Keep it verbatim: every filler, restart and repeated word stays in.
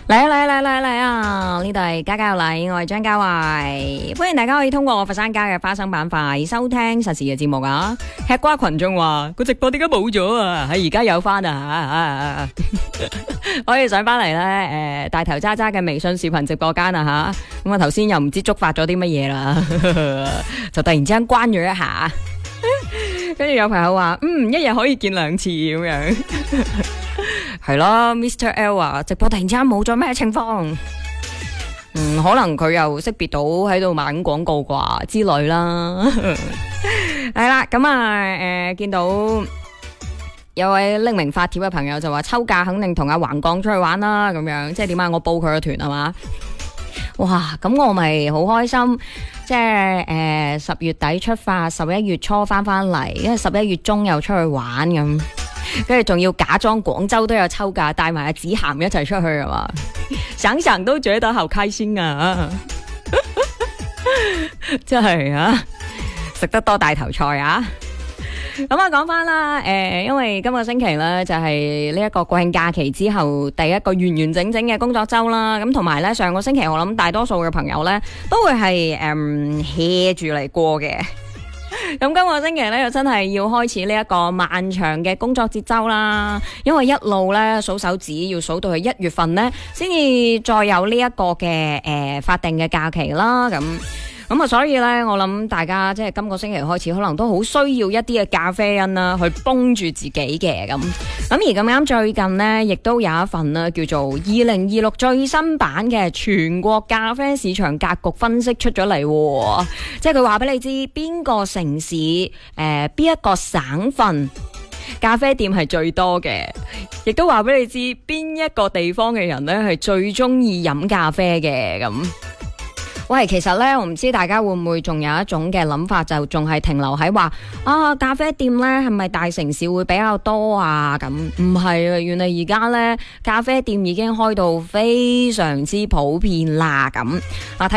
嚟啊嚟啊嚟啊嚟啊嚟啊！呢度係家家有禮，我係張家慧，歡迎大家可以通過我佛山家嘅花生板塊收聽實時嘅節目啊！吃瓜群眾話個直播點解冇咗啊？喺而家有翻啊吓，可以上翻嚟咧誒大頭渣渣嘅微信視頻直播間啊吓，咁啊頭先又唔知觸發咗啲乜嘢啦，就突然之間關咗一下，跟住有朋友話嗯一日可以見兩次咁樣。係咯 ，Mister L 啊，直播突然之間冇咗咩情況？嗯，可能佢又識別到喺度賣緊廣告啩之類啦。係啦，咁啊，誒、呃，見到有位匿名發帖嘅朋友就話抽假肯定同阿橫槓出去玩啦，咁樣即係點解我報佢個團係嘛？哇，咁我咪好開心，即係誒十月底出發，十一月初翻翻嚟，因為十一月中又出去玩咁。跟住仲要假裝廣州都有抽假，帶埋阿子涵一齊出去係嘛？想想都覺得好開心啊！真係啊，食得多大頭菜啊！咁啊，講翻啦，誒、呃，因為今個星期咧就係呢一個國慶假期之後第一個完完整整嘅工作周啦。咁同埋咧，上個星期我諗大多數嘅朋友咧都會係誒 hea 住嚟過嘅。咁今個星期咧，又真係要開始呢一個漫長嘅工作節奏啦。因為一路咧數手指，要數到去一月份咧，先至再有呢一個嘅誒、呃、法定嘅假期啦。咁咁啊，所以咧，我諗大家即係今個星期開始，可能都好需要一啲嘅咖啡因啦，去幫住自己嘅咁。咁而咁啱最近呢，亦都有一份呢叫做二零二六最新版嘅全國咖啡市場格局分析出咗嚟，即係佢話俾你知邊個城市誒邊一個省份咖啡店係最多嘅，亦都話俾你知邊一個地方嘅人呢係最中意飲咖啡嘅咁。喂，其實咧，我唔知大家會唔會仲有一種嘅諗法，就仲係停留喺話啊，咖啡店咧係咪大城市會比較多啊？咁唔係啊，原來而家咧咖啡店已經開到非常之普遍啦，咁啊睇。